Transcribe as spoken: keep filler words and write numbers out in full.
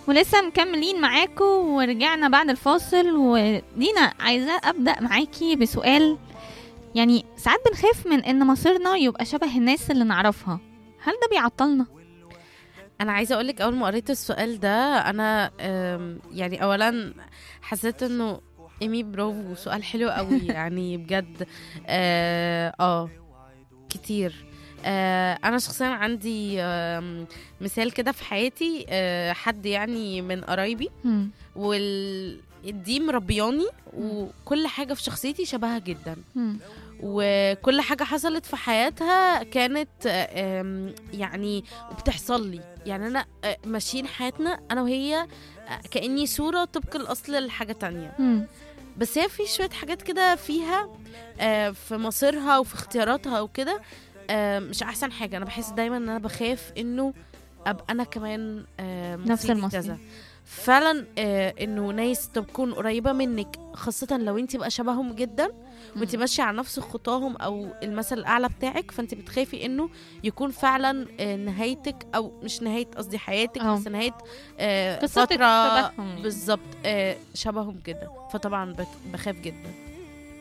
ولسه مكملين معاكم ورجعنا بعد الفاصل. ودينا عايزة أبدأ معاكي بسؤال. يعني ساعات بنخاف من إن مصيرنا يبقى شبه الناس اللي نعرفها، هل ده بيعطلنا؟ انا عايزه اقولك اول ما قريت السؤال ده انا أم، يعني اولا حسيت انه ايمي برافو، سؤال حلو قوي يعني بجد. اه, آه كتير. آه انا شخصيا عندي آم، مثال كده في حياتي، آه حد يعني من قرايبي، مم. وال دي مربياني، مم. وكل حاجه في شخصيتي شبهها جدا، مم. وكل حاجة حصلت في حياتها كانت آم، يعني وبتحصل لي. يعني أنا آه، ماشيين حياتنا أنا وهي آه، كأني صورة طبق الأصل لحاجة تانية. مم. بس هي في شوية حاجات كده فيها آه، في مصيرها وفي اختياراتها وكده آه، مش أحسن حاجة. أنا بحس دايما أن أنا بخاف إنه أبقى أنا كمان آه، نفس مصيري المصير. كذا. فعلا آه، انه ناس تكون قريبه منك، خاصه لو انت بقى شبههم جدا وانت مم. ماشيه على نفس خطاهم او المثل الاعلى بتاعك، فانت بتخافي انه يكون فعلا آه، نهايتك، او مش نهايه قصدي حياتك، أه. بس نهايه آه، قصتك فتره شبههم يعني. بالظبط آه، شبههم جدا. فطبعا بت- بخاف جدا.